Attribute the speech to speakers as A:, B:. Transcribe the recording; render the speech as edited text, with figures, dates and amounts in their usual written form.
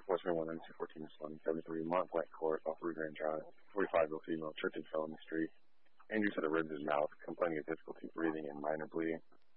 A: Western 19214 73 Montblanc Court off Route Grand Drive. 45-year-old female tripped and fell in the street. Andrews had a rib in his mouth, complaining of difficulty breathing and minor bleeding.